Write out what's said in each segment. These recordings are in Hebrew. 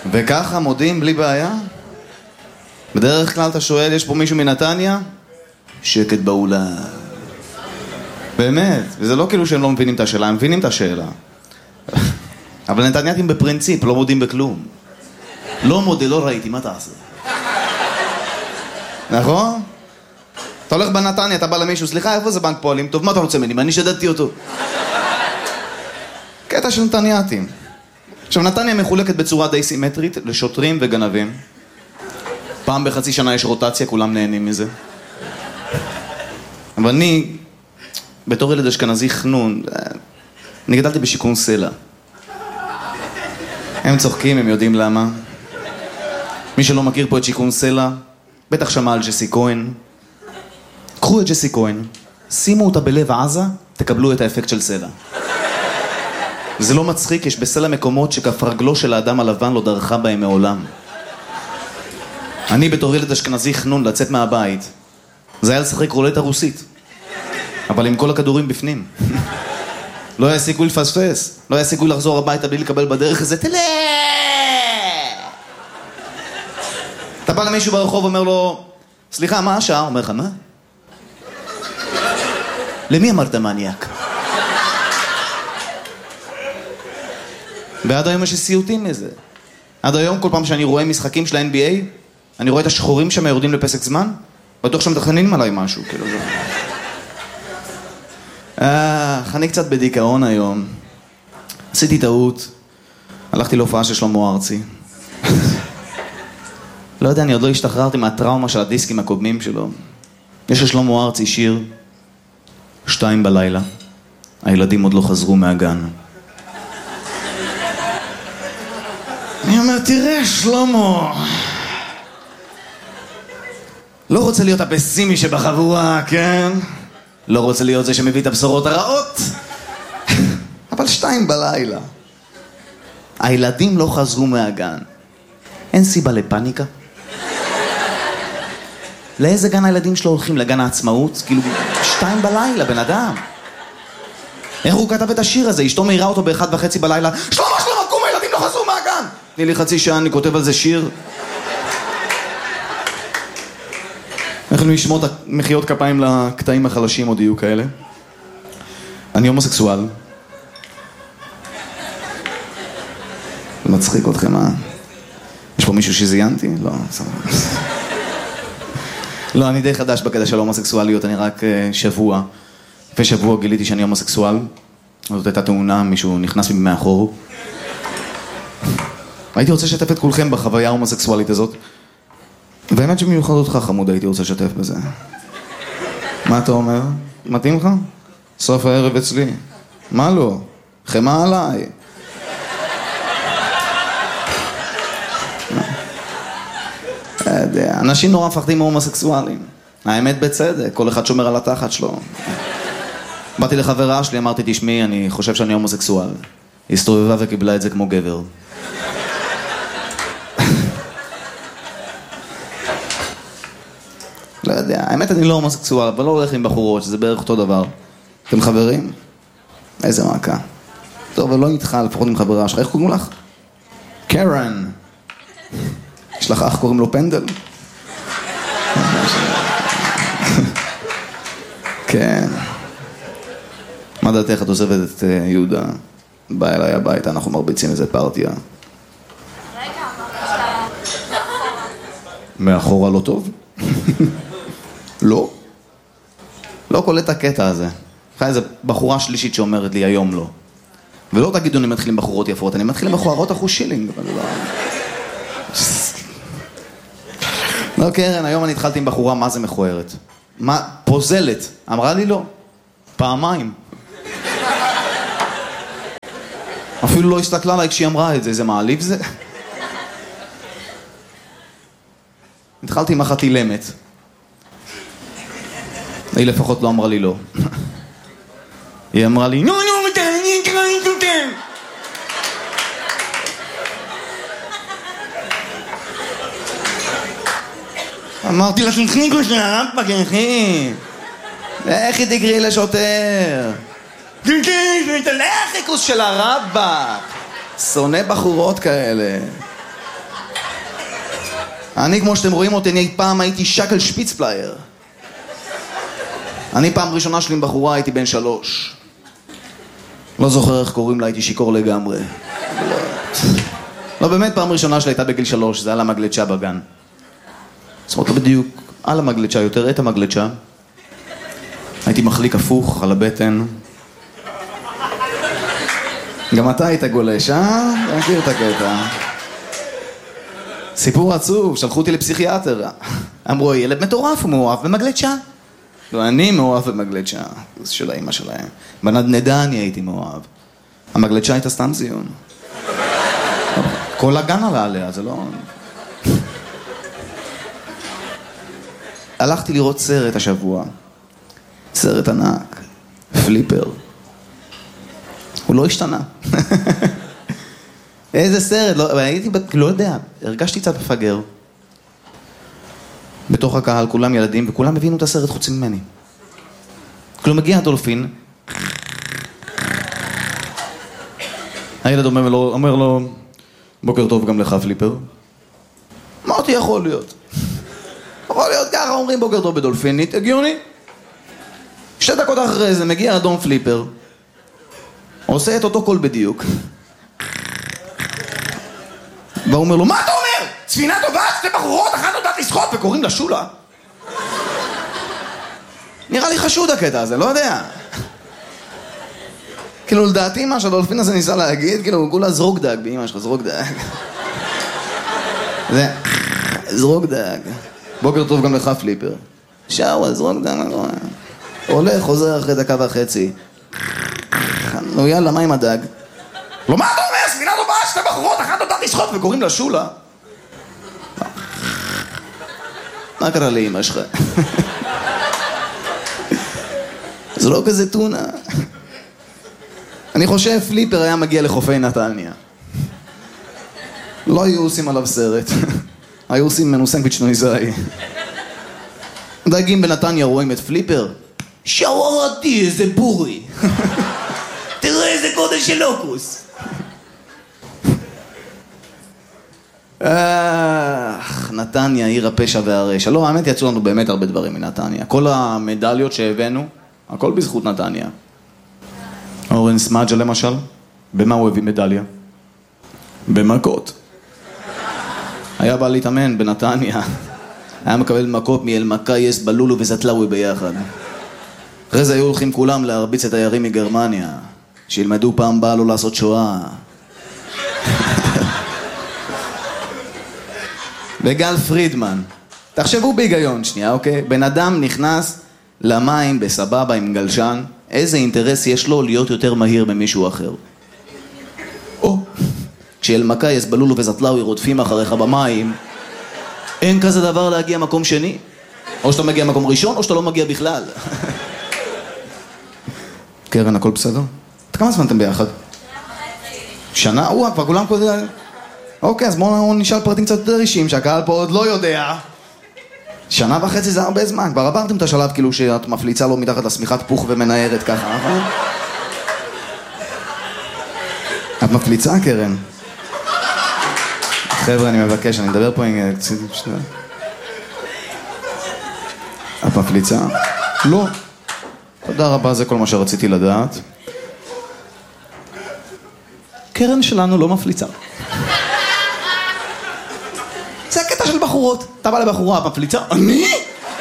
וככה מודים בלי בעיה? בדרך כלל אתה שואל, יש פה מישהו מנתניה? שקט באולם. באמת, וזה לא כאילו שהם לא מבינים את השאלה, הם מבינים את השאלה. אבל נתניאתים בפרינציפ, לא מודים בכלום. לא מודה, לא ראיתי, מה תעשה? נכון? אתה הולך בנתניה, אתה בא למישהו, סליחה, איפה זה בנק פועלים? טוב, מה אתה רוצה ממני? אני שדדתי אותו. קטע של נתניאתים. עכשיו, נתניה מחולקת בצורה די סימטרית לשוטרים וגנבים. פעם בחצי שנה יש רוטציה, כולם נהנים מזה. אבל אני, בתור ילד אשכנזי חנון, אני גדלתי בשיכון סלע. הם צוחקים, הם יודעים למה. מי שלא מכיר פה את שיכון סלע, בטח שמע על ג'סי כהן. קחו את ג'סי כהן, שימו אותה בלב עזה, תקבלו את האפקט של סלע. זה לא מצחיק, יש בסלע מקומות שכף רגלו של האדם הלבן לא דרכה בהם מעולם. אני בתור ילד אשכנזי חנון לצאת מהבית, זה היה לשחק רולטה רוסית, אבל עם כל הכדורים בפנים. לא היה סיכוי לפספס, לא היה סיכוי לחזור הביתה בלי לקבל בדרך איזה תלה. אתה בא למישהו ברחוב ואומר לו, סליחה, מה השעה? אומר לך, מה? למי אמרת מניאק? ועד היום יש סיוטים מזה. עד היום כל פעם שאני רואה משחקים של ה-NBA, אני רואה את השחורים שם יורדים לפסק זמן, בטוח שמתכננים עליי משהו, כאילו זה. אני קצת בדיכאון היום. עשיתי טעות. הלכתי להופעה של שלמה ארצי. לא יודע, אני עוד לא השתחררתי מהטראומה של הדיסקים הקודמים שלו. יש לשלמה ארצי שיר 2 בלילה. הילדים עוד לא חזרו מהגן. אני אומר, תראה שלמה, לא רוצה להיות הפסימי שבחבורה, כן? לא רוצה להיות זה שמביא את הבשורות הרעות. אבל 2 בלילה. הילדים לא חזרו מהגן. אין סיבה לפניקה? לאיזה גן הילדים שלו הולכים? לגן העצמאות? כאילו, 2 בלילה, בן אדם. איך הוא כתב את השיר הזה? אשתו מהירה אותו ב1:30 בלילה. שלמה, קום, הילדים לא חזרו מהגן! תני לי חצי שעה, אני כותב על זה שיר. איך לשמור את מחיאות כפיים לקטעים החלשים עוד יהיו כאלה? אני הומוסקסואל. מצחיק אתכם, אה? יש פה מישהו שזיינתי? לא, לא, אני די חדש בקטע של הומוסקסואליות, אני רק שבוע. לפני שבוע גיליתי שאני הומוסקסואל. זאת הייתה תאונה, מישהו נכנס בי מאחור. הייתי רוצה לשתף את כולכם בחוויה ההומוסקסואלית הזאת. והאמת שבמיוחד אותך חמוד הייתי רוצה לשתף בזה. מה אתה אומר? מתאים לך? סוף הערב אצלי. מה לא? חמה עליי. אנשים נורא מפחדים מהומוסקסואלים. האמת בצדק, כל אחד שומר על התחת שלו. באתי לחברה שלי, אמרתי, תשמעי, אני חושב שאני הומוסקסואל. היא הסתובבה וקיבלה את זה כמו גבר. לא יודע, האמת אני לא הומוסקסואל, אבל לא הולך עם בחורות, שזה בערך אותו דבר. אתם חברים? איזה מעקה. טוב, אבל לא איתך, לפחות עם חברה שלך. איך קוראים לך? קרן. יש לך אח קוראים לו פנדל? כן. מה דעתך, את עוזבת את יהודה? בא אליי הביתה, אנחנו מרביצים איזה פרטיה. רגע, אמרת שאתה מאחורה לא טוב? לא. לא קולט הקטע הזה. אחרי איזה בחורה שלישית שאומרת לי היום לא. ולא תגידו אני מתחיל עם בחורות יפות, אני מתחיל עם בחורות אחוז שילינג. לא, קרן, היום אני התחלתי עם בחורה, מה זה מכוערת? מה? פוזלת. אמרה לי לא. פעמיים. אפילו לא הסתכלה עליי כשהיא אמרה את זה, איזה מעליב זה. התחלתי עם אחת אילמת. היא לפחות לא אמרה לי לא. היא אמרה לי, נו, אני אקרא איתותם. אמרתי לה, תקחי כוס לרמפה, כנכי. איך היא תקראי לשוטר? תלך כוס של הרבק. שונא בחורות כאלה. אני, כמו שאתם רואים אותי, אני פעם הייתי שקל שפיצפלייר. אני פעם ראשונה שלי עם בחורה הייתי בן 3. לא זוכר איך קוראים לה, הייתי שיקור לגמרי. לא, באמת פעם ראשונה שלי הייתה בגיל 3, זה על המגלצ'ה בגן. זאת אומרת, לא בדיוק על המגלצ'ה, יותר את המגלצ'ה. הייתי מחליק הפוך על הבטן. גם אתה היית גולש, אה? אתה מכיר את הקטע. סיפור עצוב, שלחו אותי לפסיכיאטר. אמרו, ילד מטורף, הוא מאוהב במגלצ'ה. לא, אני מאוהב במגלצ'ה, זה של האמא שלהם. בנדנדה אני הייתי מאוהב. המגלצ'ה הייתה סתם זיון. כל הגן עלה עליה, זה לא... הלכתי לראות סרט השבוע. סרט ענק. פליפר. הוא לא השתנה. איזה סרט, לא יודע, הרגשתי קצת מפגר. בתוך הקהל, כולם ילדים, וכולם הבינו את הסרט חוץ ממני. כאילו מגיע הדולפין, הילד אומר לו, בוקר טוב גם לך פליפר. אמרתי, יכול להיות. יכול להיות ככה, אומרים בוקר טוב בדולפינית, הגיוני. 2 דקות אחרי זה מגיע אדום פליפר, עושה את אותו קול בדיוק. והוא אומר לו, מה אתה אומר? ספינה טובה, 2 בחורות, אחת יודעת לשחות וקוראים לה שולה. נראה לי חשוד הקטע הזה, לא יודע. כאילו לדעתי מה שהדולפין הזה ניסה להגיד, כאילו כולה זרוק דג, באמא שלך זרוק דג. זה, זרוק דג. בוקר טוב גם לך פליפר. שוואל, זרוק דג. הולך, חוזר אחרי 1.5 דקות. נו יאללה, מה עם הדג? לא, מה אתה אומר? ספינה טובה, 2 בחורות, אחת יודעת לשחות וקוראים לה שולה. מה קרה לאמא שלך? זה לא כזה טונה. אני חושב פליפר היה מגיע לחופי נתניה. לא היו עושים עליו סרט. היו עושים ממנו סנדוויץ' נויזאי. דייגים בנתניה רואים את פליפר. שווארתי, איזה בורי. תראה איזה גודל של לוקוס. נתניה, עיר הפשע והרשע. לא, האמת יצאו לנו באמת הרבה דברים מנתניה. כל המדליות שהבאנו, הכל בזכות נתניה. אורן סמאג'ה למשל, במה הוא הביא מדליה? במכות. היה בא להתאמן בנתניה. היה מקבל מכות מאלמקייס, בלולו וזטלאווי ביחד. אחרי זה היו הולכים כולם להרביץ את תיירים מגרמניה, שילמדו פעם באה לא לעשות שואה. וגל פרידמן, תחשבו בהיגיון שנייה, אוקיי? בן אדם נכנס למים בסבבה עם גלשן, איזה אינטרס יש לו להיות יותר מהיר ממישהו אחר? או, כשאלמקייס, בלולו וזטלאווי רודפים אחריך במים, אין כזה דבר להגיע מקום שני. או שאתה מגיע מקום ראשון, או שאתה לא מגיע בכלל. קרן, הכל בסדר? כמה זמן אתם ביחד? שנה? כבר כולם קודם... אוקיי, אז בואו נשאל פרטים קצת יותר אישיים, שהקהל פה עוד לא יודע. 1.5 שנה זה הרבה זמן. כבר עברתם את השלב כאילו שאת מפליצה לו מתחת לשמיכת פוך ומנערת ככה, נכון? את מפליצה, קרן? חבר'ה, אני מבקש, אני מדבר פה עם... את מפליצה? לא. תודה רבה, זה כל מה שרציתי לדעת. קרן שלנו לא מפליצה. זה הקטע של בחורות. אתה בא לבחורה, את מפליצה? אני?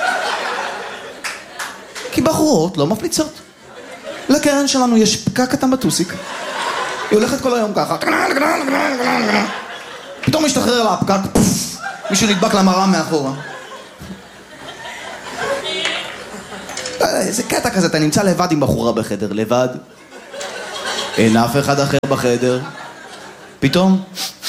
כי בחורות לא מפליצות. לקרן שלנו יש פקק קטן בטוסיק. היא הולכת כל היום ככה. פתאום משתחרר לה הפקק, מישהו נדבק למראה מאחורה. זה קטע כזה, אתה נמצא לבד עם בחורה בחדר, לבד. אין אף אחד אחר בחדר. פתאום...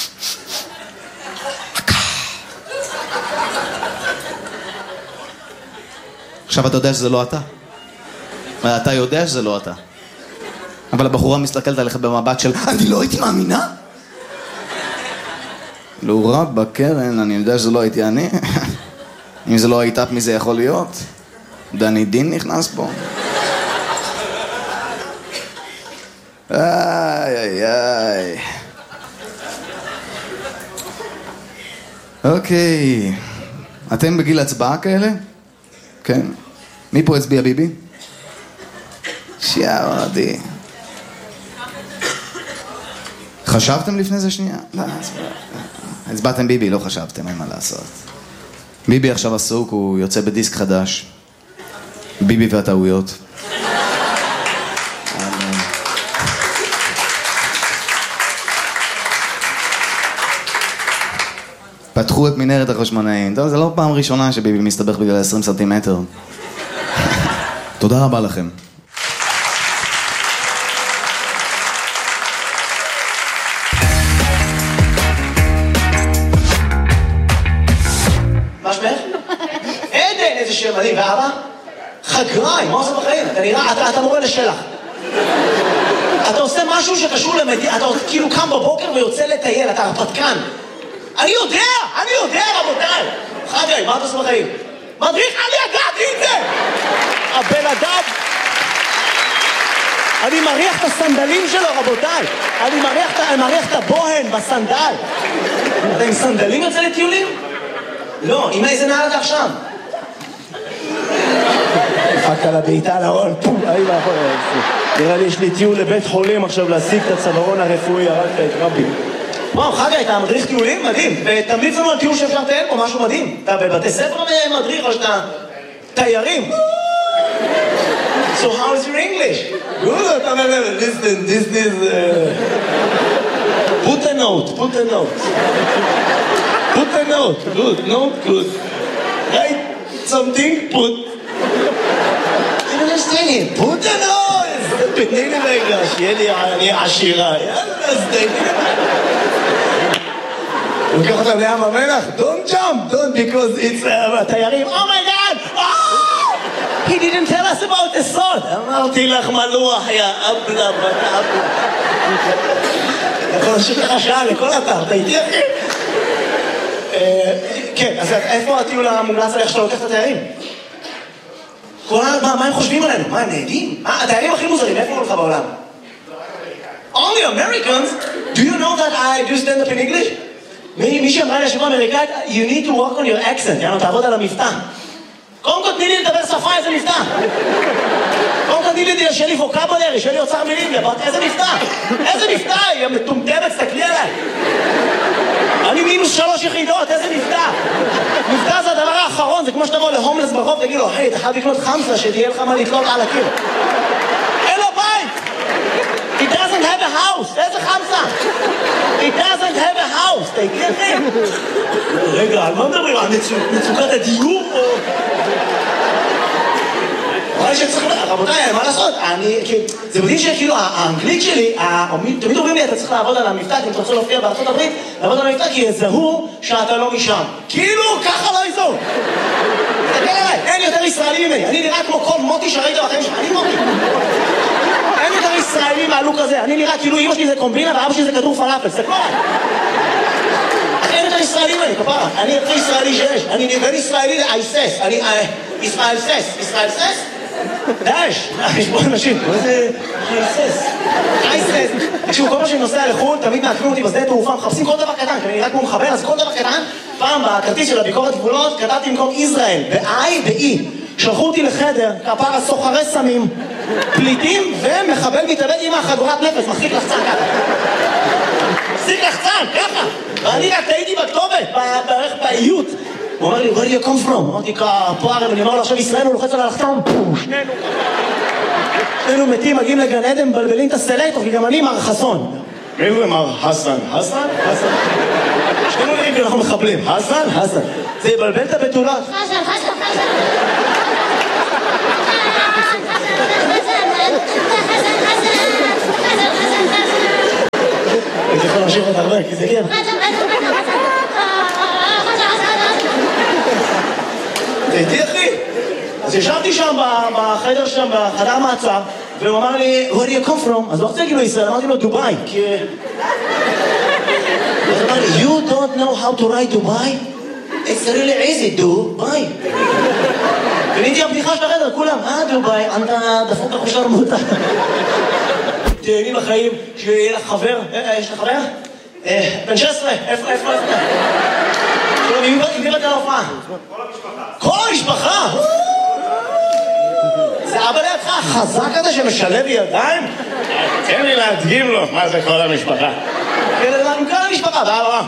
עכשיו אתה יודע שזה לא אתה. אתה יודע שזה לא אתה. אבל הבחורה מסתכלת עליך במבט של אני לא הייתי מאמינה? לא רב בקרן, אני יודע שזה לא הייתי אני. אם זה לא הייתה, מי זה יכול להיות? דני דין נכנס פה. איי איי איי. אוקיי. אתם בגיל הצבעה כאלה? כן. מי פה הצביע ביבי? שיערדי. חשבתם לפני זה שנייה? לא, הצבעתם ביבי, לא חשבתם, אין מה לעשות. ביבי עכשיו עסוק, הוא יוצא בדיסק חדש. ביבי והטעויות. פתחו את מנהרת החשמונאים. טוב, זה לא פעם ראשונה שביבי מסתבך בגלל 20 סנטימטר. תודה רבה לכם. מה שמך? עדן, איזה שם מדהים. ואבא? חגריים, מה עושה בחיים? אתה נראה, אתה מורה לשלח. אתה עושה משהו שקשור למדינה, אתה כאילו קם בבוקר ויוצא לטייל, אתה הרפתקן. אני יודע, רבותיי. חגי, מה אתה עושה בחיים? מדריך, אני ידעתי את זה! הבן אדם... אני מריח את הסנדלים שלו, רבותיי. אני מריח את הבוהן בסנדל. אתה עם סנדלים יוצא לטיולים? לא, עם איזה נעל אתה עכשיו? דפקת על הבעיטה על ההון, פום, אני מאחור. נראה לי יש לי טיול לבית חולים עכשיו להשיג את הצווארון הרפואי, הרגת את רבי. וואו, חגי, אתה מדריך טיולים? מדהים. ותמליץ לנו על טיול שאפשר לטייל פה, משהו מדהים. אתה בבתי ספר מדריך או שאתה תיירים? So how is your English? Good, listen, this is... Put a note. Put a note, good. Write something, put. I don't understand it. Put a note. תתני לי רגע, שיהיה לי אני עשירה. יאללה, אז תתני לי. לוקח אותם לים המלח, don't jump, because it's תיירים. Oh my God! He didn't tell us about the salt. אמרתי לך מלוח, יא אבלה, בנה אבלה. יכול להשאיר לך שעה לכל אתר, אתה איתי אחי? כן, אז איפה הטיול המומלץ עליך שאתה לוקח את התיירים? מה הם חושבים עלינו? מה, הם נהדים? התיירים הכי מוזרים, איפה הוא לך בעולם? Only Americans? Do you know that I do stand up in English? מי שאמרה לי השבוע אמריקאית, you need to work on your accent, יאללה, תעבוד על המבטא. קודם כל תני לי לדבר שפה, איזה מבטא. קודם כל תני לי שיהיה לי ווקבולרי, שיהיה לי אוצר מילים, איזה מבטא. איזה מבטא, היא מטומטמת, תסתכלי עליי. אני -3 יחידות, איזה מבטא. מבטא זה הדבר האחרון, זה כמו שתבוא להומלס ברחוב, תגיד לו, היי, אתה חייב לקנות חמסה, שתהיה לך מה לתלות על הקיר. אין לו בית! It doesn't have a house, איזה חמסה? It doesn't have a house, תגיד לי. רגע, על מה מדברים? על מצוקת הדיור או... רבותיי, מה לעשות? זה מדהים שכאילו האנגלית שלי, תמיד אומרים לי, אתה צריך לעבוד על המבטא, כי אם אתה רוצה להופיע בארצות הברית, לעבוד על המבטא, כי יזהו שאתה לא משם. כאילו, ככה לא יזהו. תסתכל עליי, אין יותר ישראלי ממני. אני נראה כמו כל מוטי שראית בחיים שלך, אני מוטי. אין יותר ישראלי מהלוק הזה. אני נראה כאילו אמא שלי זה קומבינה ואבא שלי זה כדור פלאפל, תסתכלו עליי. אין יותר ישראלי ממני, כפרה. אני הכי ישראלי שיש. אני בין ישראלי לאייסס. אני ישראל סס? דאש, יש פה אנשים, איזה אייסס. תקשיבו, כל מה שאני נוסע לחו"ל, תמיד מעקבים אותי בשדה תעופה, מחפשים כל דבר קטן, כי אני נראה כמו מחבר, אז כל דבר קטן, פעם בכרטיס של הביקורת גבולות, כתבתי במקום ישראל, ב-I ב-E. שלחו אותי לחדר, כפרה סוחרי סמים, פליטים ומחבל מתאבד עם החגורת נפש, מחזיק לחצן ככה. מחזיק לחצן, ככה. ואני רק טעיתי בכתובת, בערך באיות. הוא אומר לי, where do you come from? אמרתי, כפרה, אני אומר לו, עכשיו ישראל הוא לוחץ על הלחתום, שנינו מתים, מגיעים לגן עדן, מבלבלים את הסלקטור, כי גם אני מר חסון. מי הוא מר חסן? חסן? שנינו נראים כי אנחנו מחבלים. חסן? זה יבלבל את הבתולות. חסן. אני יכול להמשיך עוד הרבה, כי זה כן. תהייתי אחי. אז ישבתי שם בחדר שם, בחדר מעצר, והוא אמר לי, where do you come from? אז לא רוצה להגיד לו ישראל, אמרתי לו דובאי, כי... אז אמר לי, you don't know how to write Dubai? It's really easy, דובאי. קניתי הבדיחה של החדר, כולם, דובאי, אתה דפוק לך שרמוטה. תהייני בחיים, שיהיה לך חבר, יש לך חבר? בן 16, איפה? שלא עם מי באת להופעה? כל המשפחה. כל המשפחה? זה אבא לידך החזק הזה שמשלב ידיים? תן לי להדגים לו מה זה כל המשפחה. עם כל המשפחה, ואבא.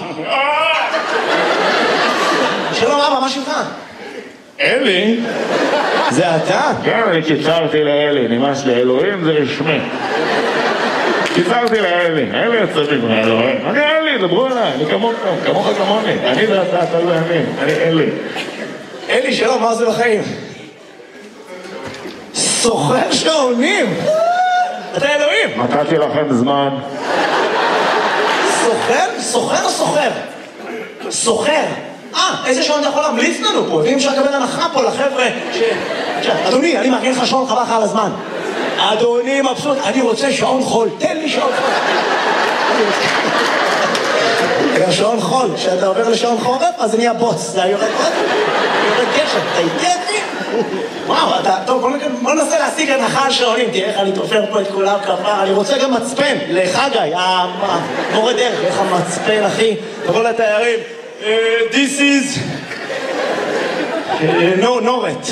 שלום אבא, מה שלך? אלי? זה אתה? כן, אני קיצרתי לאלי, נמאס לי, אלוהים זה רשמי. קיצרתי לאלי, אלי יוצא מגמרי אלוהים. אני אלי, דברו אליי, אני כמוך כמוני. אני ואתה, אתה ואני, אני אלי. אלי, שלום, מה זה בחיים? סוחר שעונים! אתה אלוהים! נתתי לכם זמן. סוחר? סוחר או סוחר? סוחר. איזה שעון אתה יכול להמליץ לנו פה? ואם אפשר לקבל הנחה פה לחבר'ה אדוני, אני מארגן לך שעון, חבל לך על הזמן. אדוני מבסוט, אני רוצה שעון חול, תן לי שעון חול. שעון חול, כשאתה עובר לשעון חורף, אז אני הבוץ. זה יורד גשם, אתה איתי? וואו, טוב, בוא ננסה להשיג הנחה על שעונים. תראה איך אני תופר פה את כולם כפר. אני רוצה גם מצפן לחגי, המורה דרך, איך המצפן, אחי, תבוא לתיירים. This is נורת.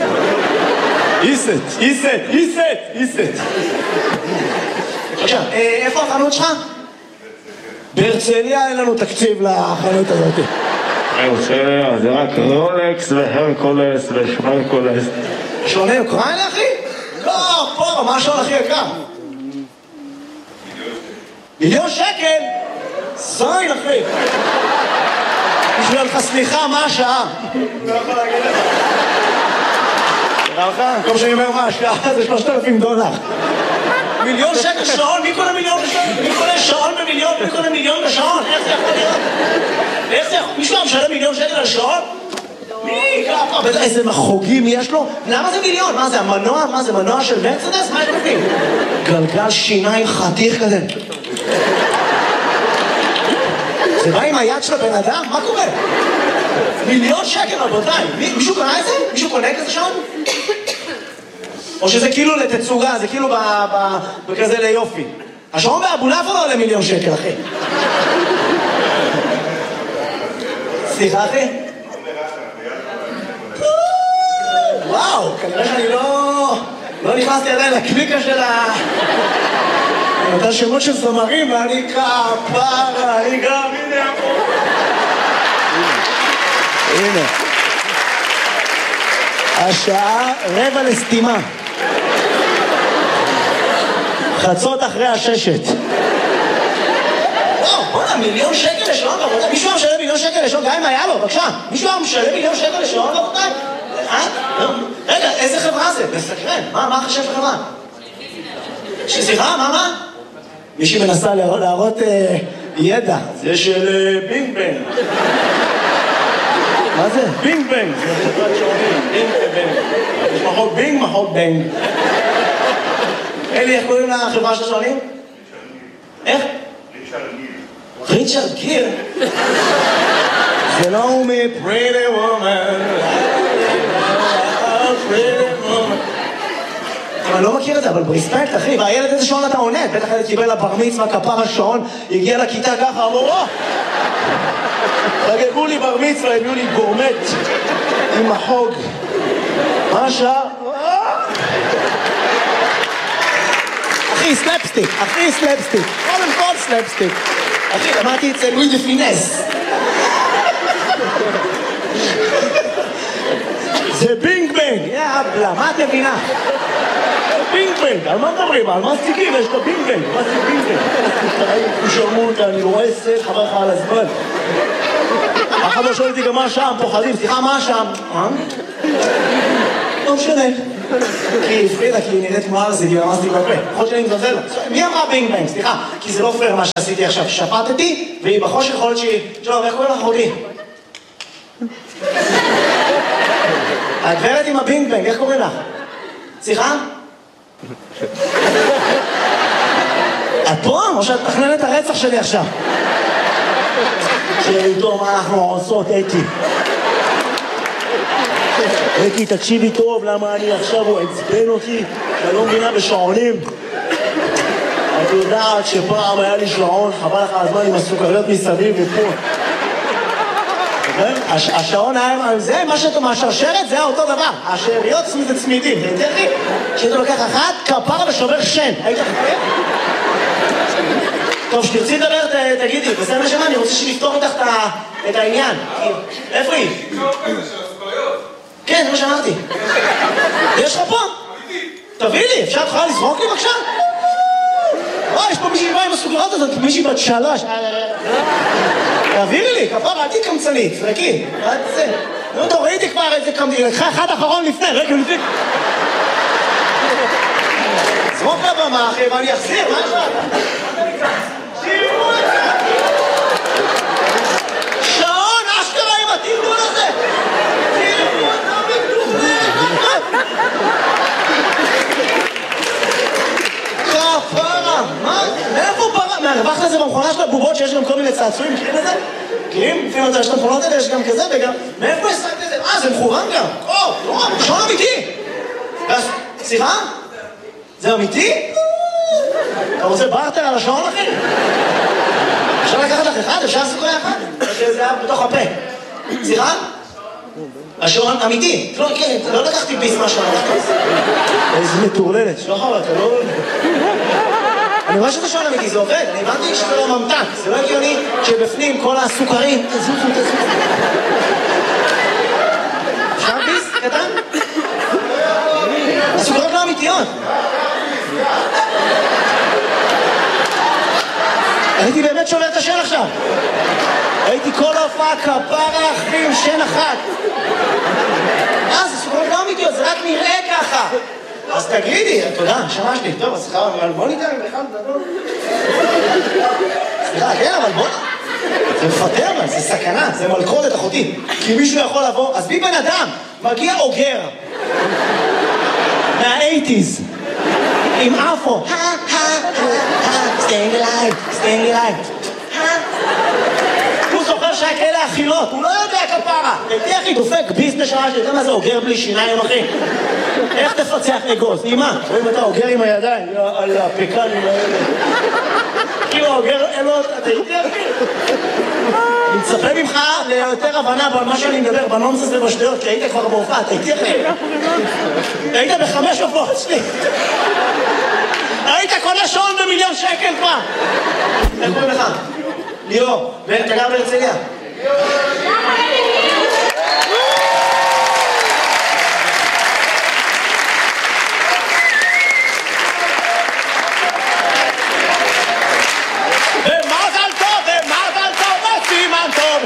איסט. עכשיו, איפה החנות שלך? בהרצליה אין לנו תקציב לחנות הזאת. בהרצליה, זה רק רולקס והרקולס ושמרקולס. שעוני אוקראינה, אחי? לא, פה, מה השעון הכי יקר? מיליון שקל? זין, אחי. בשביל לך סליחה, מה השעה? לא יכול להגיד לך. תראה לך? במקום שאני אומר מה השעה, זה $3,000. מיליון שקל שעון? מי קונה מיליון בשעון? מי קונה שעון במיליון? מי קונה מיליון בשעון? איך זה יכול להיות? איך זה יכול? מישהו משלם מיליון שקל על שעון? מי? ככה, איזה מחוגים יש לו? למה זה מיליון? מה זה, המנוע? מה זה, מנוע של מרצדס? מה יש בפנים? גלגל שיניים חתיך כזה. זה בא עם היד של הבן אדם? מה קורה? מיליון שקל, רבותיי. מישהו קנה את זה? מישהו קונה כזה שעון? או שזה כאילו לתצוגה, זה כאילו בכזה ליופי. השעון באבולעפיה לא עולה מיליון שקל, אחי. סליחה, אחי? וואו, כנראה שאני לא נכנסתי עדיין לקליקה של אתה שמות של זמרים, ואני כפרה, אני גם, הנה פה. הנה. השעה 5:45. חצות אחרי 6. וואו, בוא'נה, מיליון שקל לשעון, רבותיי. מישהו היה משלם מיליון שקל לשעון, גם אם היה לו, בבקשה. מישהו היה משלם מיליון שקל לשעון, רבותיי? רגע, איזה חברה זה? מסקרן. מה חשב חברה? סליחה, מה? מישהי מנסה להראות ידע. זה של בינג בנג. מה זה? בינג בנג. זה חברת שעונים. בינג ובנג. יש מחוק בינג, מחוק בנג. אלי, איך קוראים לחברה של השעונים? איך? ריצ'רד גיר. זה לא הוא מ-Pretty Woman. Pretty Woman. אני לא מכיר את זה, אבל ברספקט, אחי, והילד איזה שעון אתה עונה? בטח הילד קיבל לבר מצווה, כפר השעון, הגיע לכיתה ככה, אמרו, חגגו לי בר מצווה, הביאו לי גורמט עם מחוג. מה השעה? אחי, סלפסטיק, קודם כל סלפסטיק. אחי, למדתי את זה לואי דה פינס. זה בינג בנג, יאבלה, מה את מבינה? בינג בנג, על מה מדברים? על מה סטיקים? יש לו בינג בנג, מה זה בינג בנג? הוא שרמו אותה, אני רואה סט, חבר לך על הזמן. אחד לא שואל אותי גם מה השעה, הם פוחדים, סליחה, מה השעה? לא משנה. כי היא הפרידה, כי היא נראית כמו ארזית, היא ממש תקופה. יכול שאני מזלזל. מי אמרה בינג בנג? סליחה, כי זה לא פייר מה שעשיתי עכשיו. שפטתי, והיא בחושך יכול להיות שהיא... שלום, איך קוראים לך אותי? הגברת עם הבינג בנג, איך קוראים לך? סליחה? את פה? או שאת מתכננת את הרצח שלי עכשיו? שאיתו מה אנחנו עושות, אתי? אתי, תקשיבי טוב, למה אני עכשיו הוא עצבן אותי, שאני לא מבינה בשעונים. את יודעת שפעם היה לי שעון, חבל לך הזמן עם הסוכריות מסביב ופה. השעון היה, זה מה שאתה מהשרשרת, זה אותו דבר. השאריות זה צמידים, זה יותר לי. שאתה לוקח אחת, כפר ושובר שן. היית חכה? טוב, שתרצי לדבר, תגידי, בסדר נשמה, אני רוצה שנפתור איתך את העניין. איפה היא? כן, זה מה שאמרתי. יש לך פה? תביא לי, אפשר תוכל לזרוק לי בבקשה? יש פה מישהי באה עם הסוגרות הזאת, מישהי בת 3. תעבירי לי, כפרה, אל תהי קמצנית, זרקי. נו, טוב, ראיתי כבר איזה קמצנית, לקחה אחד אחרון לפני, רגע לפני. זרוק לבמה, אחי, ואני אחזיר, מה יש לך? שירו את זה! שעון, אשכרה עם התרגול הזה! שירו את זה! כפרה, מה? מאיפה פרה? מהרווחת לזה במכונה של הבובות שיש גם כל מיני צעצועים, מכירים את זה? מכירים? לפעמים יש את המכונות האלה, יש גם כזה וגם... מאיפה השחקת את זה? זה מכוון גם! לא, שעון אמיתי! סליחה? זה אמיתי? אתה רוצה בארטר על השעון, אחי? אפשר לקחת לך אחד? אפשר לעשות אחד? שזה היה בתוך הפה. סליחה? השעון אמיתי. לא לקחתי ביס מהשעון. איזה מטורללת. שלא חבל, אתה לא... אני רואה שזה שעון אמיתי, זה עובד. אני הבנתי שזה לא ממתק. זה לא הגיוני שבפנים כל הסוכרים... תזוזו. אפשר ביס? קטן? הסוכרות לא אמיתיות. הייתי באמת שובר את השן עכשיו. הייתי כל ההופעה כפרה אחי עם שן אחת. זה סוכרות לא אמיתיות, זה רק נראה ככה. אז תגידי, תודה, נשמה שלי. טוב, אז סליחה, אבל בוא ניתן בכלל, סליחה, כן, אבל בוא... זה מפתר, זה סכנה, זה מלכודת אחותי. כי מישהו יכול לבוא, אז בי בן אדם, מגיע אוגר. מה-80s. עם אפו. staying alive. הוא זוכר שהיה כאלה אכילות, הוא לא יודע כפרה. תהיה אחי, דופק ביס נשמה שלי, אתה מה זה אוגר בלי שיניים, אחי? איך תפצח אגוז? אימא, רואים אתה אוגר עם הידיים, על הפקנים האלה. כאילו אוגר, אתה איתי אחי? אני מצפה ממך ליותר הבנה על מה שאני מדבר, בנונסס ובשטויות, כי היית כבר בהופעה, אתה איתי אחי? היית ב5 הופעות שלי. היית קונה שעון ב1,000,000 שקל כבר. איך קוראים לך? ליאור, ואתה גר בהרצליה? ומזל טוב, וסימן טוב,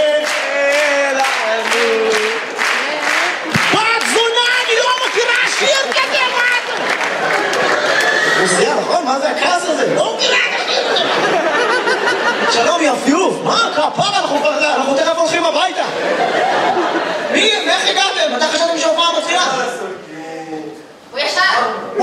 בת זונה, אני לא מכירה שיר כזה, מה זה? רוסיה, נכון? מה זה הכעס הזה? לא מכירה כזה. שלום, יפיוף. מה? כפרה, אנחנו תכף הולכים הביתה. איך הגעתם? מתי חשבתם שההופעה מתחילה? הוא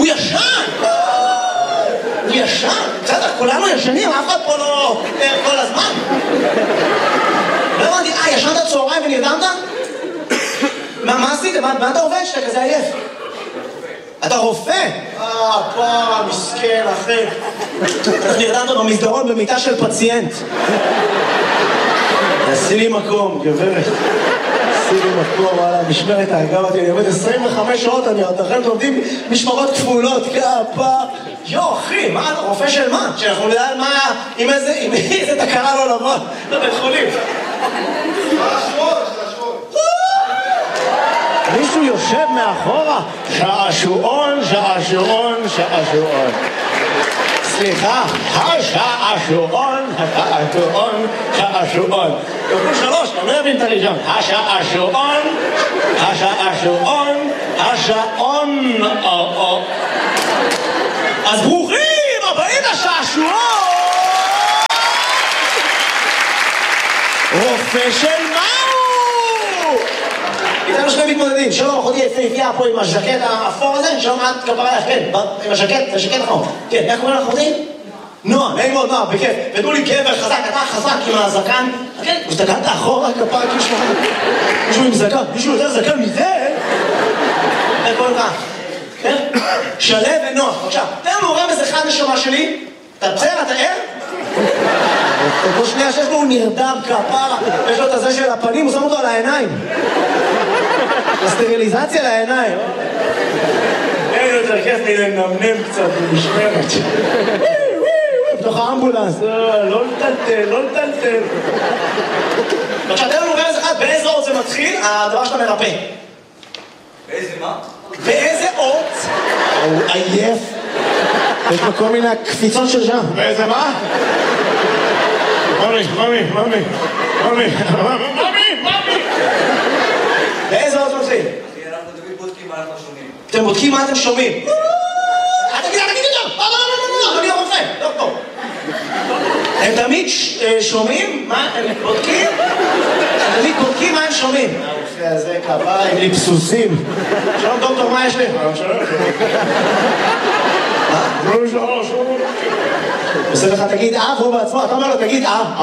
ישן? בסדר, כולנו ישנים, אף אחד פה לא כל הזמן. לא הבנתי, ישנת צהריים ונרדמת? מה עשית? מה אתה עובד שאתה כזה עייף? אתה רופא? פרה, מסכן, אחי. נרדמת במסדרון במיטה של פציינט. עשי לי מקום, גברת. עשי לי מקום, וואלה, משמרת האגב, אני עובד 25 שעות, אני עדיין עובדים משמרות כפולות, כפה. אחי, מה, אתה רופא של מה? שאנחנו נדע מה, עם איזה תקרה לא לבוא לבית חולים. מישהו יושב מאחורה, שעשועון. סליחה, השעשועון. יופו 3, אני לא אבין את הראשון. השעון. אז ברוכים הבאים לשעשועון. רופא של מהו? איתנו שני מתמודדים, שלום, אחותי יפהפייה פה עם הז'קט האפור הזה, שלום, את כפרה לך, כן, עם הז'קט, זה ז'קט נכון. כן, איך קוראים לך אחותי? נועה, נעים מאוד, נועה, בכיף. ותנו לי גבר חזק, אתה חזק עם הזקן. כן, ושתגעת אחורה, כפרה, מישהו עם זקן, מישהו יותר זקן מזה? איך קוראים לך? כן? שלב ונועה, בבקשה. תן לנו רמז אחד נשמה שלי, אתה בסדר, אתה ער? כמו שנייה שיש לו, הוא נרדם כפרה, יש לו את הזה של הפנים, הוא שם אותו על העיניים. הסטריליזציה לעיניים. אין יותר כיף לי לנמנם קצת במשמרת. בתוך האמבולנס, לא לטלטל, לא לטלטל. עכשיו, תן לנו רמז אחד, באיזה אות זה מתחיל, הדבר שאתה מרפא. באיזה מה? באיזה אות? הוא עייף. יש לו כל מיני קפיצות של שם. באיזה מה? ממי. באיזה אות זה מתחיל? אנחנו תמיד בודקים מה אנחנו שומעים. אתם בודקים מה אתם שומעים. תגיד את זה! לא, אני הרופא, דוקטור. הם תמיד שומעים מה הם בודקים? הם תמיד בודקים מה הם שומעים. הרופא הזה כפיים לי פסוסים. שלום דוקטור, מה יש לי? שלום. עושה לך תגיד והוא בעצמו, אתה אומר לו תגיד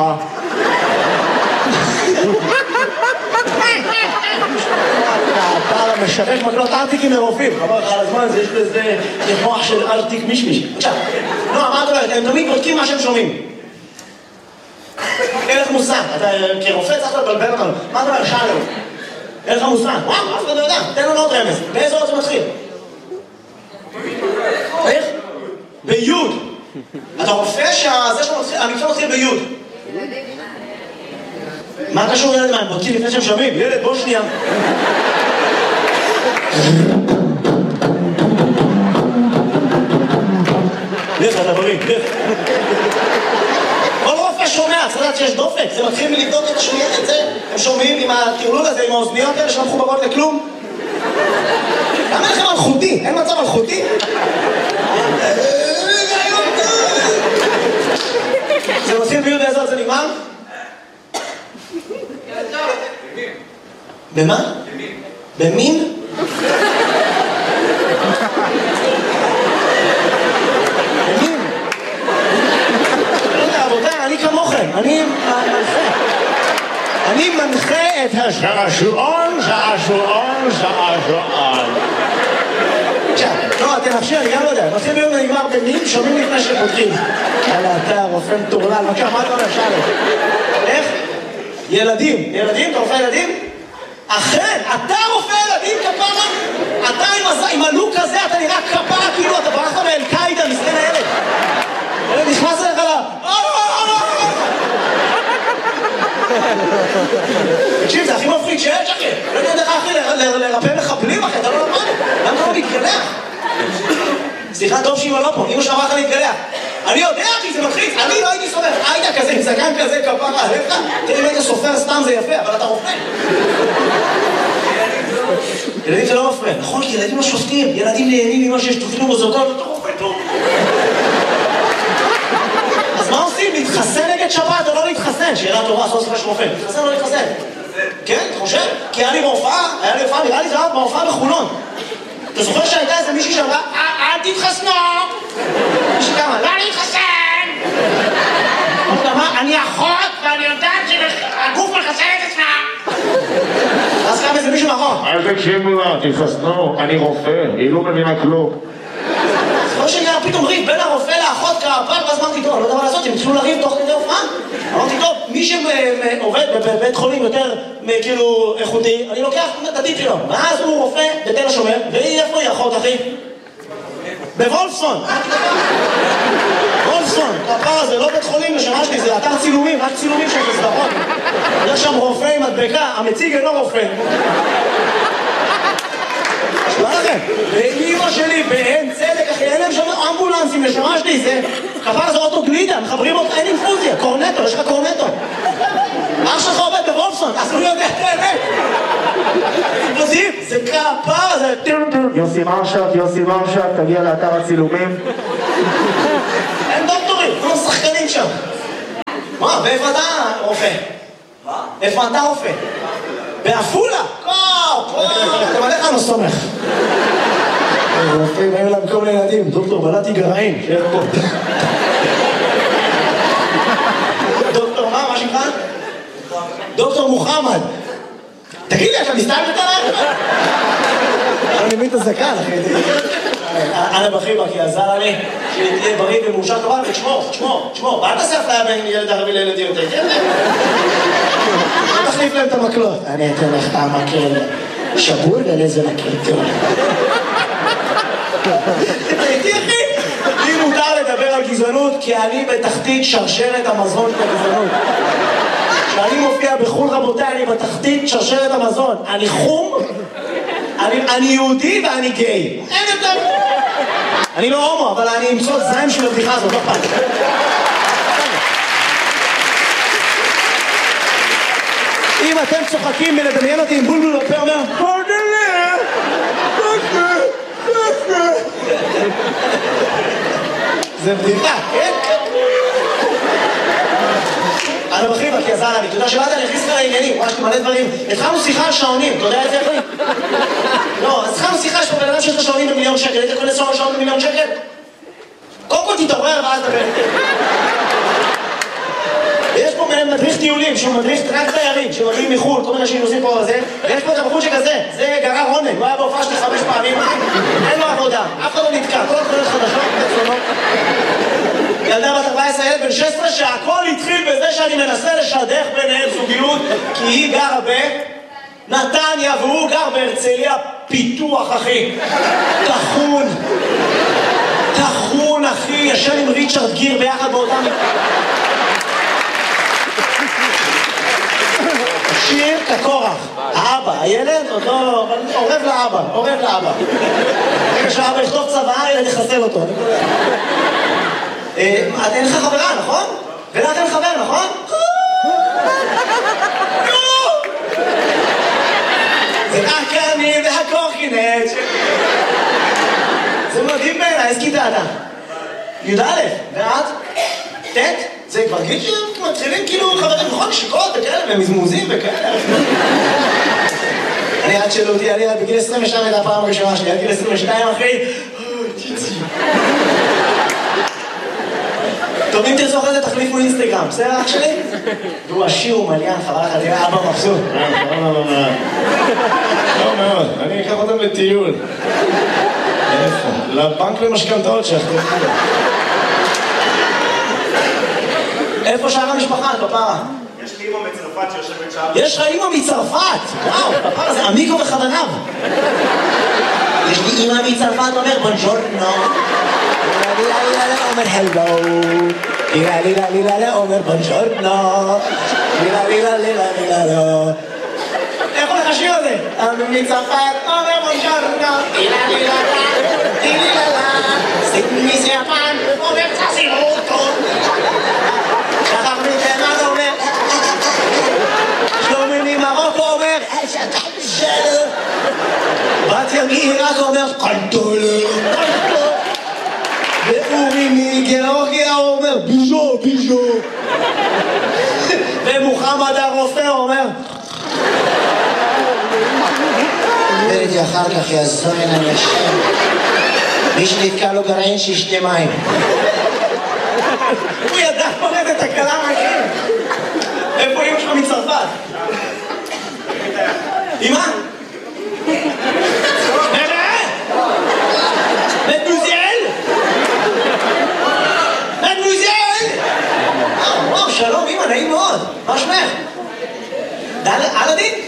אתה משווק מקלות ארטיקים לרופאים. חבל לך על הזמן, יש לזה מוח של ארטיק מישמיש. עכשיו, מה אתה אומרת? הם תמיד בודקים מה שהם שומעים. אין לך מושג. אתה כרופא צריך לבלבל אותנו. מה אתה אומר? שאלו. אין לך מושג. וואו, אף אחד לא יודע. תן לנו עוד רמז. באיזה אות זה מתחיל? איך? ביוד. אתה רופא שהמקצוע מתחיל ביוד. מה קשור ילד? מה, הם בודקים לפני שהם שומעים? ילד, בוא שנייה. לך, אתה בריא, לך. כל רופא שומע, צריך לדעת שיש דופק. זה מתחיל מלבדוק את השמיעה, את זה. הם שומעים עם הטירלול הזה, עם האוזניות האלה שלא מחוברות לכלום. למה לכם מלכותי? אין מצב מלכותי? זה מתחיל ביוד באיזה עוד זה נגמר? במה? במין? במין? רבותיי, אני כמוכם, אני מנחה את שעשועון. לא, תנפשי, אני גם לא יודע. נושאים ביום נגמר במין, שומעים לפני שבודקים. יאללה, אתה רופא מטורלל, בבקשה, מה אתה אומר? שאלה. איך? ילדים. ילדים? אתה רופא ילדים? אכן, אתה רופא ילדים כפרה? אתה עם הלוק הזה, אתה נראה כפרה, כאילו אתה ברחת מאל-קאידה, מסכן הילד. ילד נכנס אליך לה... תקשיב, זה הכי מפחיד שיש, אחי. לא יודע איך אחי לרפא מחבלים, אחי, אתה לא למד. למה אתה לא מתגלח? סליחה, טוב שאמא לא פה, אמא שאמרה לך להתגלח. אני יודע, אחי, זה מלחיץ. אני לא הייתי סופר. היית כזה, עם זקן כזה, כפרה, הלך. תראה, אם היית סופר סתם זה יפה, אבל אתה רופא. ילדים זה לא מפריע. נכון, כי ילדים לא שופטים. ילדים נהנים ממה שיש תוכנו מוזרקות, אתה רופא טוב. אז מה עושים? להתחסן נגד שבת או לא להתחסן? שאלה טובה, עשו סופר של רופא. להתחסן או לא להתחסן? כן, אתה חושב? כי היה לי בהופעה, נראה לי זה היה בהופעה בחולון. אתה זוכר שהייתה איזה מישהי שאמרה, אל תתחסנו! מישהי כמה, לא להתחסן! אני אחות ואני יודעת שהגוף מחסן את עצמה! אז קם איזה מישהו מאחור. אל תקשיבו לה, תתחסנו, אני רופא, היא לא מבינה כלום. זוכר שנהיה פתאום ריב בין הרופא לאחות כפר, ואז אמרתי, טוב, לא יודע מה לעשות, הם התחילו לריב תוך כדי הופעה. אמרתי, טוב, מי שעובד בבית חולים יותר כאילו איכותי, אני לוקח את הטיפ שלו. ואז הוא רופא בתל השומר, והיא איפה היא אחות, אחי? בוולפסון. וולפסון, הפר הזה, לא בית חולים לשמה שלי, זה אתר צילומים, רק צילומים של סדרות. יש שם רופא עם מדבקה, המציג אינו רופא. שמה לכם? ואמא שלי באין צדק, אחי, אין להם שם אמבולנסים לשמה שלי, זה כפר זה אוטו גלידה, מחברים אותך, אין אינפוזיה, קורנטו, יש לך קורנטו. אח שלך עובד בוולפסון, אז הוא יודע את האמת. יודעים, זה כפר, זה... יוסי מרשת, תגיע לאתר הצילומים. אין דוקטורים, לא שחקנים שם. מה, ואיפה אתה רופא? מה? איפה אתה רופא? בעפולה? אתה מלך לא סומך. רופאים, היו להם כל מיני ילדים, דוקטור בלעתי גרעין, שיהיה פה. דוקטור מה שלך? דוקטור מוחמד. תגיד לי, אתה מסתלבט עליי? אני מבין את הזקן, אחי. אנה בחיבקי עזר לי, שתהיה בריא ומאושר טובה, ותשמור, ואל תעשה אפליה בין ילד ערבי לילד יהודי, אל תחליף להם את המקלות. אני אתן לך את המקל שבור ולזה מקל טוב. תראיתי אחי, לי מותר לדבר על גזענות כי אני בתחתית שרשרת המזון של הגזענות. כשאני מופיע בחול רבותיי, אני בתחתית שרשרת המזון. אני חום, אני יהודי ואני גיי. אין יותר. אני לא הומו, אבל אני אמצוא זיים של הבדיחה הזאת, לא פעם. אם אתם צוחקים מלדמיין אותי עם בולבול בפה אומר זה בדיחה, כן? אני בחיבה, כי עזר לי, אתה יודע שבאת אני אכניס לך לעניינים, ממש מלא דברים. התחלנו שיחה על שעונים, אתה יודע את זה אחי? לא, אז התחלנו שיחה, יש פה בן אדם שיש לו שעונים ב1,000,000 שקל, היית קונה שעון ב1,000,000 שקל? קודם כל תתעורר ואז דבר. ויש פה מדריך טיולים, שהוא מדריך רק תיירים, שמגיעים מחו"ל, כל מיני אנשים נוסעים פה וזה, ויש פה את הבחור שכזה, זה גרר עונג, הוא היה בהופעה שלי 5 פעמים, אין לו עבודה, אף אחד לא נתקע, כל התחולות חדשות, תצלונות. ילדה בת 14, ילד בן 16, שהכל התחיל בזה שאני מנסה לשדך ביניהם זוגיות, כי היא גרה בנתניה והוא גר בהרצליה פיתוח, אחי. תחון, אחי, ישן עם ריצ'רד גיר ביחד באותם... שיר כקורח, האבא, הילד עוד לא... עורב לאבא. רגע שהאבא יכתוב צבא, ילד יחסל אותו. אין לך חברה, נכון? ולך אין חבר, נכון? זה רק אני והקורקינט. זה מדהים בעיניי, איזה כיתה אתה? י"א, ואת? ט'? זה כבר גיל שמתחילים כאילו חברים נכון שיקות וכאלה ומזמוזים וכאלה. אני עד שאלו אותי, אני בגיל 22 הייתה הפעם הראשונה שלי, עד גיל 22 אחי, טוב, אם תרצו אחרי זה תחליפו אינסטגרם, בסדר אח שלי? והוא עשיר ומליין, חבל לך, תראה אבא מבסוט. לא מאוד, אני אקח אותם לטיול. איפה? לבנק למשכנתאות שלך. איפה שאר המשפחה, פפרה? יש לי אימא מצרפת שיושבת שם. יש לך אימא מצרפת? וואו, פפרה, זה עמיקו וחדניו. יש לי אימא מצרפת, אומר בונג'ורנו. אומר הלו. לילה, אומר בונג'ורנו. לילה. איך הולך השיר הזה? מצרפת, אומר בונג'ורנו. לילה. סימי סיאפן, אומר צסימוטו. שחר מתימן אומר שלומי ממרוקו אומר בתיה מעיראק אומר קלטולה ואורי מגיאורגיה אומר ביז'ו ומוחמד הרופא אומר וראיתי אחר כך יזון אני ישן מי שנתקע לו גרעין שישתה מים הוא ידע פורט את הקלה מהכם. איפה אמא שלך מצרפת? אמא? מדמוזיאל? וואו, שלום אמא, נעים מאוד. מה שמך? אלאדין?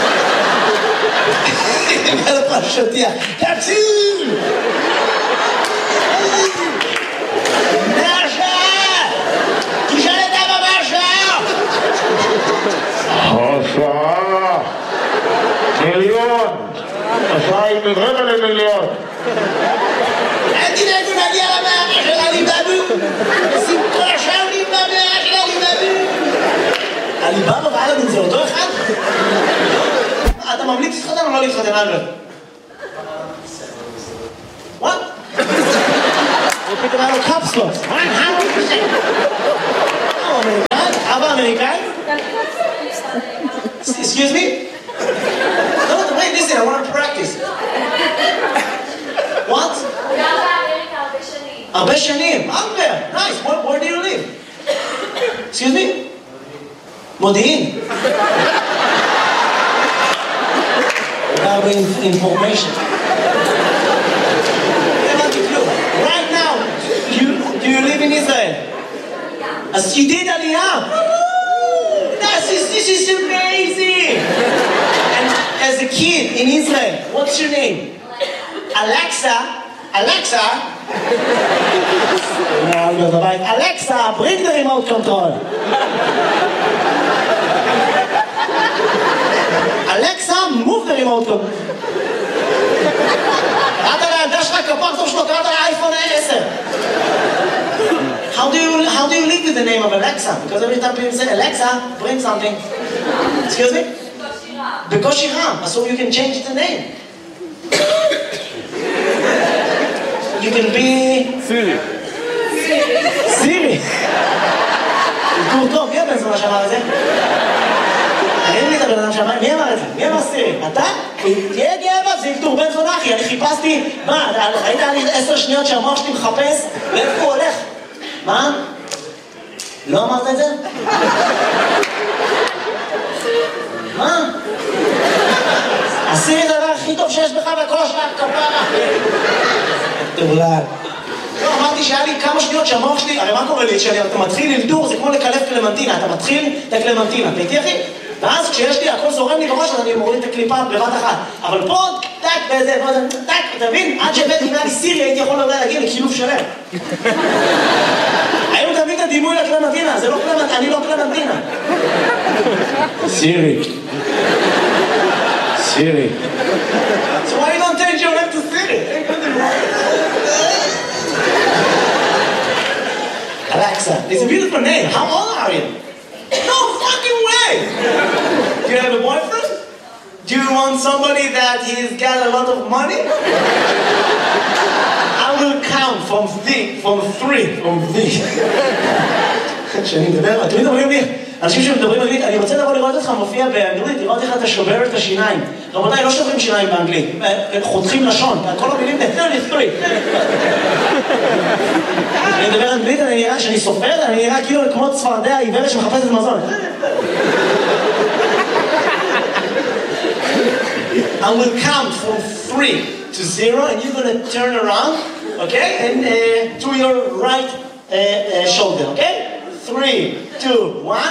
על הפרשותיה. תציל! השעה מיליון, השעה היא רבע למיליון. אל תדאגו נגיע למערכת של עליבאבו. שים כל השעה במערכת של עליבאבו. עליבאבו ואלאדין זה אותו אחד? אתה ממליץ להתחתן או לא להתחתן אלבאבו? וואט? הוא פתאום היה לו קפסלוס. אבא אמריקאי? Excuse me? No, wait, listen, I want to practice. What? הרבה שנים. הרבה. Nice. Where do you live? Excuse me? מודיעין. הרבה information. אז she did עלייה. This is amazing. And as a kid in Israel, what's your name? Alexa. Alexa, bring the remote control. Alexa, move the remote control. קראת לילדה שלך כפר טוב שלו, קראת לאייפון 10. How do you live with the name of Alexa? Because every time people say, Alexa, bring something. Excuse me? בקושי רם. So you can change the name. You can be... סירי. גור טוב, מי הבן זונה שאמר את זה? אין לי את הבן אדם שאמר, מי אמר את זה? מי אמר סירי? אתה? תהיה גאה, זה יקטור בן זונה אחי, אני חיפשתי, מה, ראית לי 10 שניות שהמוח שלי מחפש, ואיפה הוא הולך? מה? לא אמרת את זה? מה? הסירי זה הדבר הכי טוב שיש בך והכל השאר כפרה. תאולל. לא, אמרתי שהיה לי כמה שניות שהמוח שלי, הרי מה קורה לי? כשאתה מתחיל ללדור, זה כמו לקלף קלמנטינה, אתה מתחיל את הקלמנטינה, אתה איתי אחי? ואז כשיש לי, הכל זורם לי בראש, אז אני מוריד את הקליפה בבת אחת. אבל פה, טק, וזה, טק, אתה מבין? עד שהבאתי אם היה לי סירי, הייתי יכול להגיע לקילוף שלם. היום תביא את הדימוי לקלמנטינה, זה לא קלמנטינה, אני לא קלמנטינה. סירי. So why you don't change your name to Siri? Alexa, it's a beautiful name. How old are you? No fucking way! Do you have a boyfriend? Do you want somebody that he's got a lot of money? I will count from three. שאני מדבר, תמיד אומרים לי, אנשים שמדברים אנגלית, אני רוצה לבוא לראות אותך מופיע באנגלית, לראות איך אתה שובר את השיניים. רבותיי, לא שוברים שיניים באנגלית, חותכים לשון, כל המילים ב-33. אני מדבר אנגלית, אני נראה שאני סופר, אני נראה כאילו כמו צפרדע עיוורת שמחפשת מזון. I will count from 3 to 0 and you're going to turn around, okay? And to your right shoulder, okay? 3, 2, 1.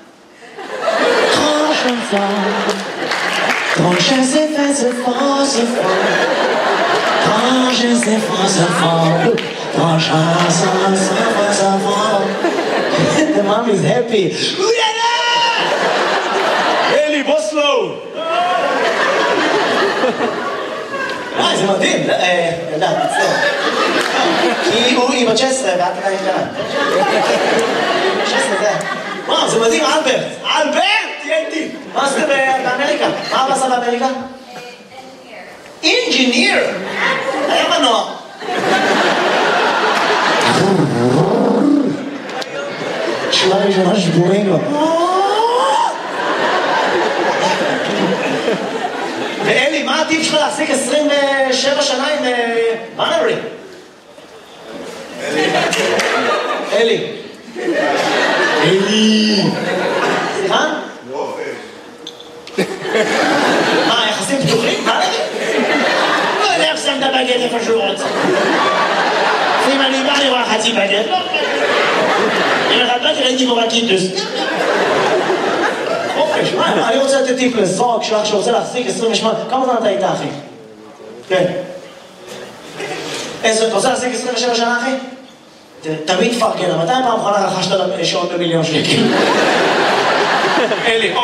Quand je sais faire ce fort, quand je sais faire ce fort, quand je sais faire ce fort. The mom is happy. Eli, בוא slow. זה מדהים. ילדה, תצלו. כי הוא עם ה-19 ואת עדיין קטנה. 16 זה. וואו, זה מדהים, אלברט. אלברט! תהיה איתי. מה עשית באמריקה? מה עשה באמריקה? אינג'יניר. היה מנוע. שורה ראשונה שבורים לו. ואלי, מה הטיפ שלך להחזיק 27 שנה עם בנרי? אלי. סליחה? מה, יחסים פתוחים? מה לזה? לא יודע איך שם את הבגט איפה שהוא רוצה. אם אני בא לראה חצי בגט, לא. אם אחד בא ראיתי בו בקיטוס. חופש, מה? אני רוצה לתת טיפ לזרוק שלך שרוצה להחזיק 28. כמה זמן אתה איתה, אחי? כן. אתה רוצה להחזיק 27 שנה, אחי? תמיד פרגן, מתי פעם אחרונה רכשת שעון ב1,000,000 שקל? אלי,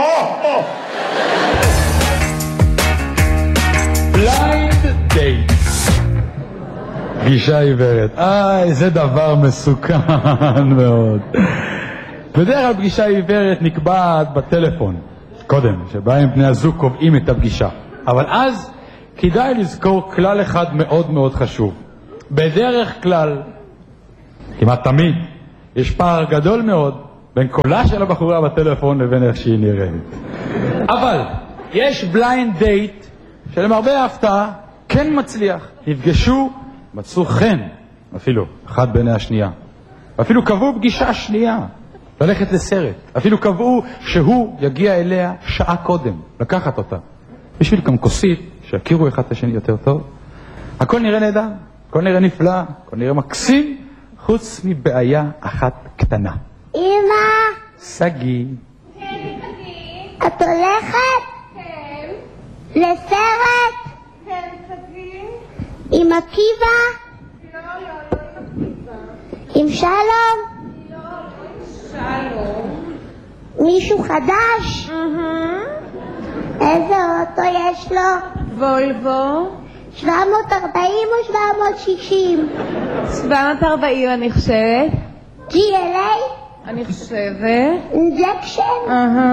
בליינד דייט. פגישה עיוורת. זה דבר מסוכן מאוד. בדרך כלל פגישה עיוורת נקבעת בטלפון. קודם, שבהם בני הזוג קובעים את הפגישה. אבל אז כדאי לזכור כלל אחד מאוד מאוד חשוב. בדרך כלל, כמעט תמיד, יש פער גדול מאוד בין קולה של הבחורה בטלפון לבין איך שהיא נראית. אבל יש בליינד דייט שלמרבה ההפתעה כן מצליח. נפגשו, מצאו חן, אפילו אחד בעיני השנייה. אפילו קבעו פגישה שנייה, ללכת לסרט. אפילו קבעו שהוא יגיע אליה שעה קודם, לקחת אותה. בשביל גם כוסית, שיכירו אחד את השני יותר טוב. הכל נראה נהדר, הכל נראה נפלא, הכל נראה מקסים, חוץ מבעיה אחת קטנה. אמא! שגיא. את הולכת? כן. לסרט? כן, שגיא. עם עקיבא? לא, עם עקיבא. עם שלום? לא, עם שלום. מישהו חדש? איזה אוטו יש לו? וולבו. 740 או 760? 740 אני חושבת. GLA? אני חושבת. אינג'קשן?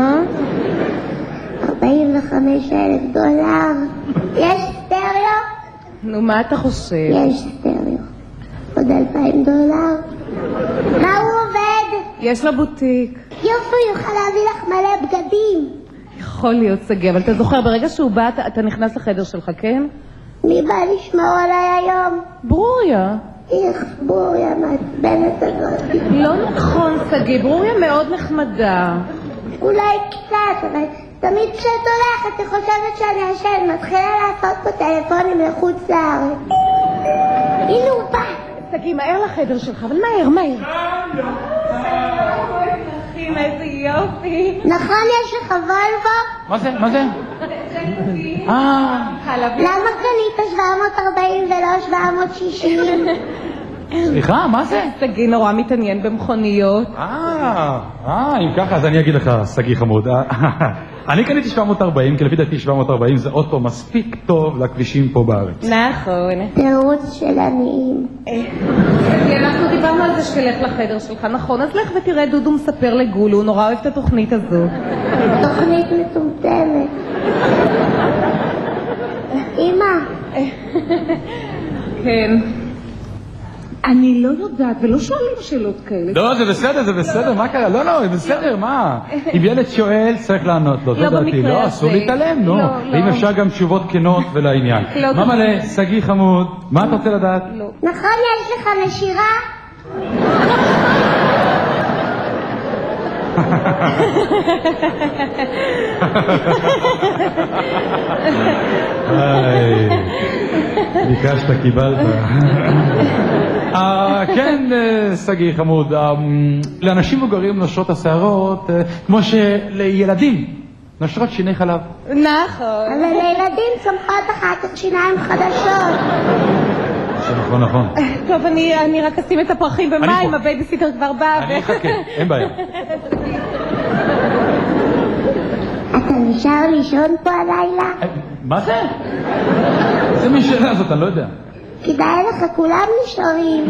45,000 דולר. יש סטריאו? נו, מה אתה חושב? יש סטריאו. עוד 2,000 דולר. מה הוא עובד? יש לו בוטיק. יופי, הוא יוכל להביא לך מלא בגדים. יכול להיות שגיא, אבל אתה זוכר, ברגע שהוא בא, אתה נכנס לחדר שלך, כן? מי בא לשמור עליי היום? ברוריה. איך ברוריה מעצבנת הזאת. לא נכון, שגיא, ברוריה מאוד נחמדה. אולי קצת, אבל תמיד כשאת הולכת, את חושבת שאני אשן, מתחילה לעשות פה טלפונים לחוץ לארץ. הנה הוא בא. שגיא, מהר לחדר שלך, אבל מהר. איזה יופי. נכון, יש לך וולבו? מה זה? מה זה? למה קנית 740 ולא 760? סליחה, מה זה? שגיא נורא מתעניין במכוניות. אם ככה, אז אני אגיד לך, שגיא חמוד. אני קניתי 740, כי לפי דעתי 740 זה אוטו מספיק טוב לכבישים פה בארץ. נכון. תירוץ של עניים. אנחנו דיברנו על זה שתלך לחדר שלך, נכון? אז לך ותראה דודו מספר לגולו, הוא נורא אוהב את התוכנית הזו. תוכנית מטומטמת. אמא. כן. אני לא יודעת, ולא שואלים שאלות כאלה. לא, זה בסדר, מה קרה? לא, זה בסדר, מה? אם ילד שואל, צריך לענות לו, זה דעתי. לא, אסור להתעלם, נו. אם אפשר גם תשובות כנות ולעניין. מה מלא, שגיא חמוד, מה אתה רוצה לדעת? נכון, יש לך נשירה? ביקשת, קיבלת. כן, שגיא חמוד, לאנשים מבוגרים נושרות השערות כמו שלילדים נושרות שיני חלב. נכון. אבל לילדים צומחות אחר כך שיניים חדשות. נכון. טוב, אני רק אשים את הפרחים במים, הבייביסיטר כבר בא. אני אחכה, אין בעיה. אתה נשאר לישון פה הלילה? מה זה? זה משאלה הזאת, אני לא יודע. כדאי לך, כולם נשארים.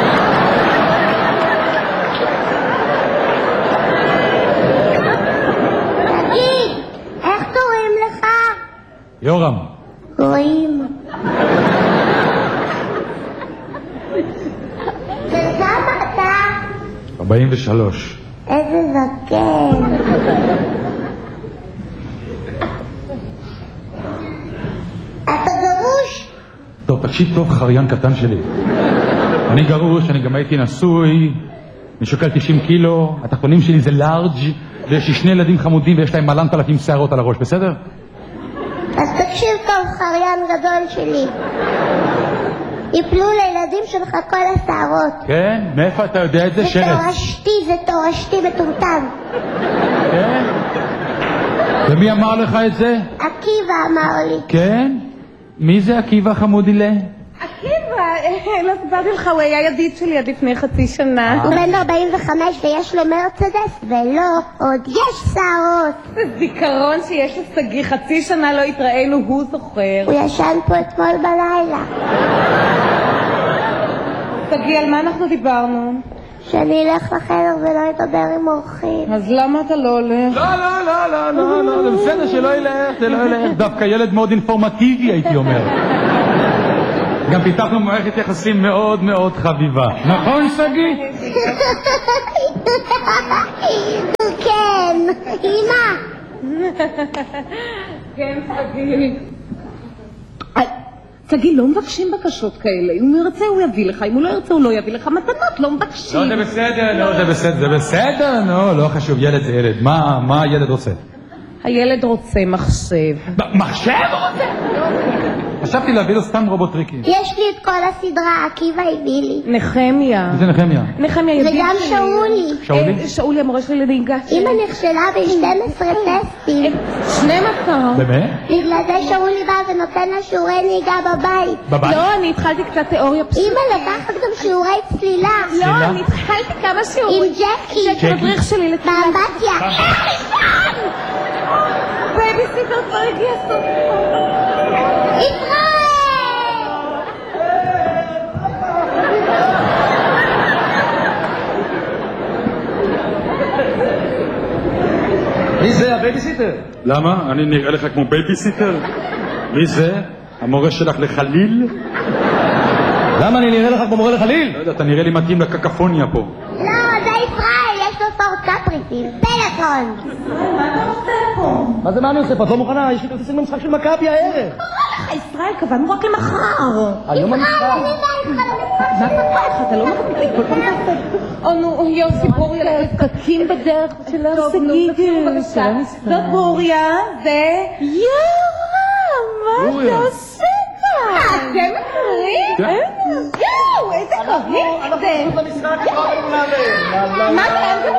תגיד, איך קוראים לך? יורם. רואים. וכמה אתה? 43. איזה זקן. אתה גרוש? טוב, תקשיב טוב, חריין קטן שלי. אני גרוש, אני גם הייתי נשוי, אני שוקל 90 קילו, התחתונים שלי זה לארג' ויש לי 2 ילדים חמודים ויש להם 10,000 שערות על הראש, בסדר? אז תקשיב טוב, חריין גדול שלי. יפלו לילדים שלך כל השערות. כן? מאיפה אתה יודע את זה? שרץ. זה תורשתי מטומטם. כן? ומי אמר לך את זה? עקיבא אמר לי. כן? מי זה עקיבא חמודילה? עקיבא, לא סיפרתי לך, הוא היה ידיד שלי עד לפני חצי שנה. הוא בן 45 ויש לו מרצדס, ולא, עוד יש שערות. זה זיכרון שיש לשגיא, חצי שנה לא התראינו, הוא זוכר. הוא ישן פה אתמול בלילה. שגיא, על מה אנחנו דיברנו? שאני אלך לחדר ולא אדבר עם אורחים. אז למה אתה לא הולך? לא, זה בסדר שלא ילך, זה לא ילך. דווקא ילד מאוד אינפורמטיבי הייתי אומר. גם פיתחנו מערכת יחסים מאוד מאוד חביבה. נכון, שגיא? כן, אמא. כן, שגיא. שגיא, לא מבקשים בקשות כאלה. אם הוא ירצה הוא יביא לך, אם הוא לא ירצה הוא לא יביא לך. מתנות לא מבקשים. לא, זה בסדר, לא חשוב, ילד זה ילד. מה הילד רוצה? הילד רוצה מחשב. מחשב הוא רוצה? חשבתי להביא לו סתם רובוט טריקים. יש לי את כל הסדרה, עקיבא הביא לי. נחמיה. זה נחמיה. נחמיה ידיד שלי. וגם שאולי. שאולי? שאולי המורה שלי לנהיגה. אמא נכשלה ב-12 טסטים. 12? באמת? בגלל זה שאולי בא ונותן לה שיעורי נהיגה בבית. בבית? לא, אני התחלתי קצת תיאוריה פשוט. אמא לקחת גם שיעורי צלילה. לא, אני התחלתי כמה שיעורים. עם ג'קי. ג'קי מדריך שלי לצלילה. באמבטיה. בייביסיטר כבר הגיע סוף. ישראל! מי זה הבייביסיטר? למה? אני נראה לך כמו בייביסיטר? מי זה? המורה שלך לחליל? למה אני נראה לך כמו מורה לחליל? לא יודע, אתה נראה לי מתאים לקקפוניה פה. לא, זה ישראל, יש לו ספורט קפריסים. פלאפון. מה זה מה אני עושה פה? את לא מוכנה? יש לי כרטיסים למשחק של מכבי הערב. ישראל, קבענו רק למחר. היום המשחק. מה קרה לך? אתה לא מקבל כל פעם תעשה. או נו, יוסי בוריה לפקקים בדרך שלא סגיגל. זאת בוריה, זה... מה אתה עושה כאן? אתם מכירים? יואו, איזה קרבים זה. אנחנו עושים במשחק כבר מנהלם. מה זה?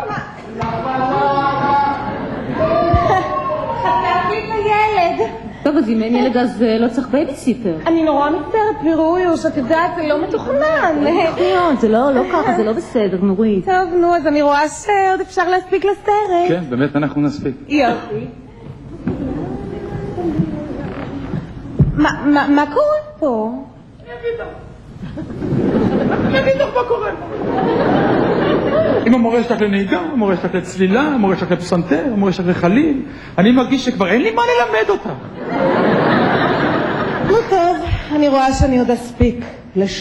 חטף לי את הילד. טוב, אז אם אין ילד אז לא צריך בייביסיטר. אני נורא מצטערת, פירויוש, את יודעת, זה לא מתוכנן. זה לא ככה, זה לא בסדר, נורית. טוב, נו, אז אני רואה שעוד אפשר להספיק לסרט. כן, באמת אנחנו נספיק. יופי. מה קורה פה? אני אגיד לך מה קורה. אם המורה שלך לנהיגה, המורה שלך לצלילה, המורה שלך לפסנתר, המורה שלך לחליל, אני מרגיש שכבר אין לי מה ללמד אותה. נו טוב, אני רואה שאני עוד אספיק.